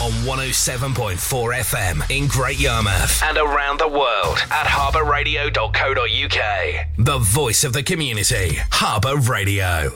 on 107.4 FM in Great Yarmouth and around the world at harbourradio.co.uk. The voice of the community, Harbour Radio.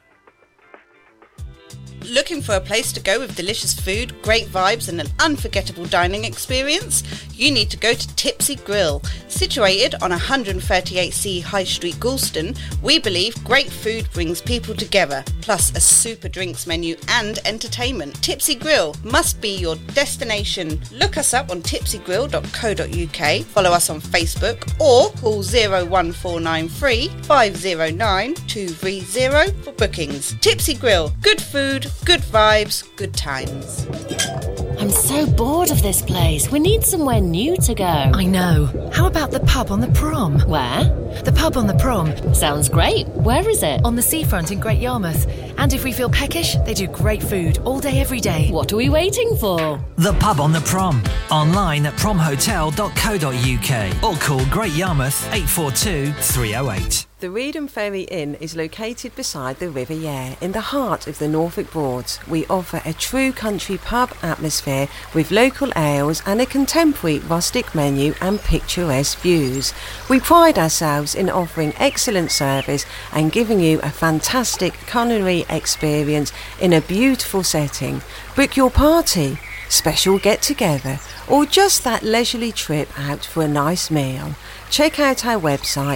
Looking for a place to go with delicious food, great vibes and an unforgettable dining experience? You need to go to Tipsy Grill. Situated on 138C High Street, Galston, we believe great food brings people together, plus a super drinks menu and entertainment. Tipsy Grill must be your destination. Look us up on tipsygrill.co.uk, follow us on Facebook or call 01493 509 230 for bookings. Tipsy Grill, good food, good vibes, good times. I'm so bored of this place. We need somewhere new to go. I know. How about the pub on the Prom? Where? The pub on the Prom. Sounds great. Where is it? On the seafront in Great Yarmouth. And if we feel peckish, they do great food all day, every day. What are we waiting for? The pub on the Prom. Online at promhotel.co.uk or call Great Yarmouth 842 308. The Reedham Ferry Inn is located beside the River Yare in the heart of the Norfolk Broads. We offer a true country pub atmosphere with local ales and a contemporary rustic menu and picturesque views. We pride ourselves in offering excellent service and giving you a fantastic culinary experience in a beautiful setting. Book your party, special get-together, or just that leisurely trip out for a nice meal. Check out our website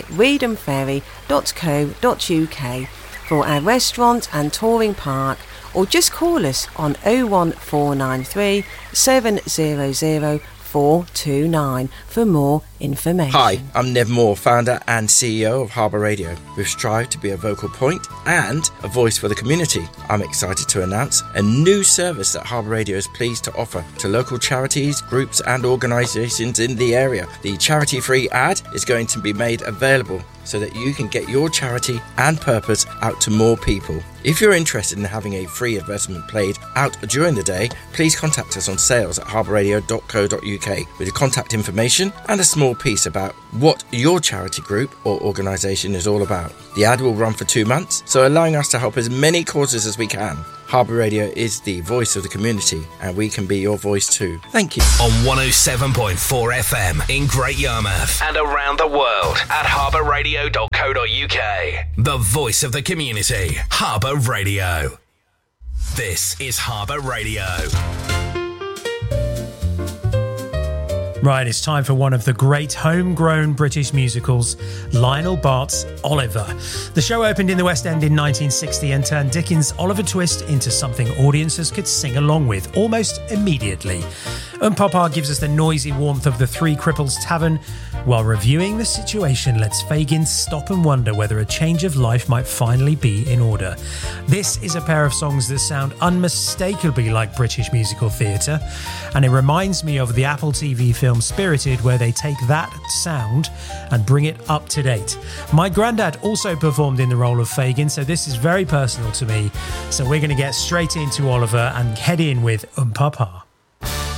reedhamferry.co.uk for our restaurant and touring park, or just call us on 01493 700 429 for more information. Hi, I'm Nev Moore, founder and CEO of Harbour Radio. We've strived to be a vocal point and a voice for the community. I'm excited to announce a new service that Harbour Radio is pleased to offer to local charities, groups and organisations in the area. The charity-free ad is going to be made available so that you can get your charity and purpose out to more people. If you're interested in having a free advertisement played out during the day, please contact us on sales@harbourradio.co.uk with your contact information and a small piece about what your charity group or organisation is all about. The ad will run for 2 months, so allowing us to help as many causes as we can. Harbour Radio is the voice of the community, and we can be your voice too. Thank you. On 107.4 FM in Great Yarmouth and around the world at harbourradio.co.uk. The voice of the community, Harbour Radio. This is Harbour Radio. Right, it's time for one of the great homegrown British musicals, Lionel Bart's Oliver. The show opened in the West End in 1960 and turned Dickens' Oliver Twist into something audiences could sing along with almost immediately. Papa gives us the noisy warmth of the Three Cripples Tavern. While reviewing the situation, lets Fagin stop and wonder whether a change of life might finally be in order. This is a pair of songs that sound unmistakably like British musical theatre, and it reminds me of the Apple TV film Spirited, where they take that sound and bring it up to date. My granddad also performed in the role of Fagin, so this is very personal to me. So we're going to get straight into Oliver and head in with Papa.